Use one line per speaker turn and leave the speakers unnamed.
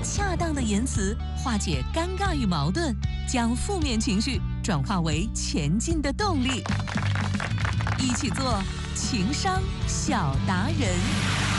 恰当的言辞化解尴尬与矛盾，将负面情绪转化为前进的动力。一起做情商小达人。